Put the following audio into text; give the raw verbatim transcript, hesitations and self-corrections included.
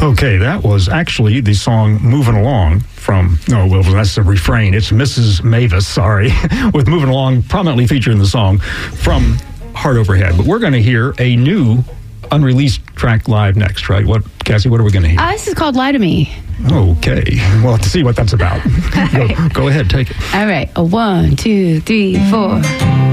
Okay, that was actually the song Moving Along from, no, well, that's the refrain. It's Missus Mavis, sorry, with Moving Along prominently featured in the song from Heart Overhead. But we're going to hear a new unreleased track live next, right? What, Cassie, what are we going to hear? Uh, this is called Lie to Me. Okay, we'll have to see what that's about. Go, go ahead, take it. All right, a one, two, three, four.